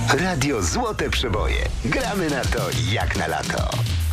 Radio Złote Przeboje. Gramy na to jak na lato.